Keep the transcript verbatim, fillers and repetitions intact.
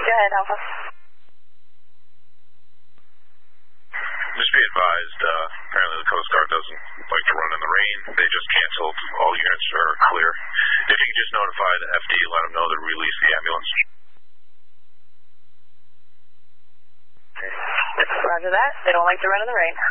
Go ahead, Alpha. Just be advised, uh, apparently the Coast Guard doesn't like to run in the rain. They just canceled. All units are clear. If you could just notify the F D, let them know to release the ambulance. Roger that. They don't like to run in the rain.